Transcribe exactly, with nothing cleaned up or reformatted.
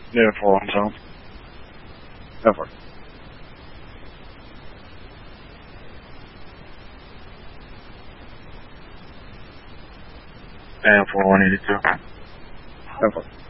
Yeah, four one sounds. Go for it. And four one eighty two. Go for it.